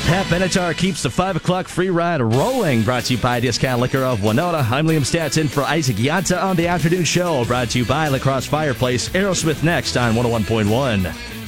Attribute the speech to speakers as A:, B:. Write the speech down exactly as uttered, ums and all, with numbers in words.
A: Pat Benatar keeps the five o'clock free ride rolling. Brought to you by Discount Liquor of Winona. I'm Liam Stats in for Isaac Yanta on the afternoon show. Brought to you by La Crosse Fireplace. Aerosmith next on one oh one point one.